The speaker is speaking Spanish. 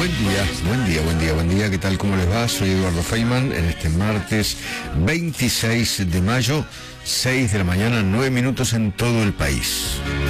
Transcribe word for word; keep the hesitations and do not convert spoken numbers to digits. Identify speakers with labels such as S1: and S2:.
S1: Buen día, buen día, buen día, buen día. ¿Qué tal? ¿Cómo les va? Soy Eduardo Feynman en este martes veintiséis de mayo, seis de la mañana, nueve minutos en todo el país.